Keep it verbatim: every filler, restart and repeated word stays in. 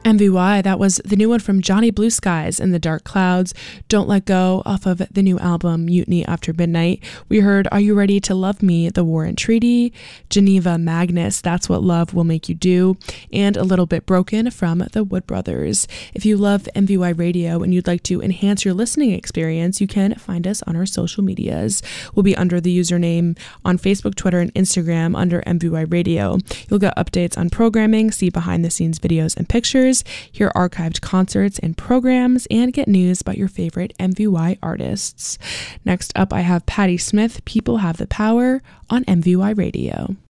M V Y, that was the new one from Johnny Blue Skies and the Dark Clouds, Don't Let Go, off of the new album Mutiny After Midnight. We heard Are You Ready to Love Me, The War and Treaty, Geneva Magnus, That's What Love Will Make You Do, and A Little Bit Broken from the Wood Brothers. If you love M V Y Radio and you'd like to enhance your listening experience, you can find us on our social medias. We'll be under the username on Facebook, Twitter, and Instagram under M V Y Radio. You'll get updates on programming, see behind the scenes videos and pictures, hear archived concerts and programs, and get news about your favorite M V Y artists. Next up, I have Patti Smith, People Have the Power on M V Y Radio.